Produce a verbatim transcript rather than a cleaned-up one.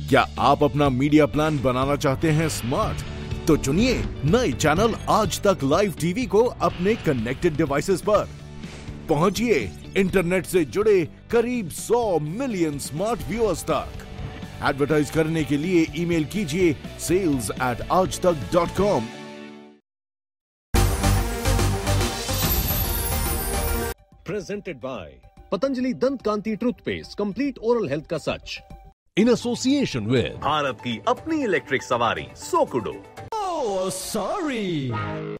क्या आप अपना मीडिया प्लान बनाना चाहते हैं स्मार्ट? तो चुनिए नए चैनल आज तक लाइव टीवी को अपने कनेक्टेड डिवाइसेस पर। पहुंचिए इंटरनेट से जुड़े करीब सौ मिलियन स्मार्ट व्यूअर्स तक। एडवर्टाइज करने के लिए ईमेल कीजिए सेल्स एट आज तक dot com. Presented by Patanjali Dant Kanti Toothpaste, Complete Oral Health का सच। In association with भारत की अपनी इलेक्ट्रिक सवारी सोकुडो। Oh, sorry.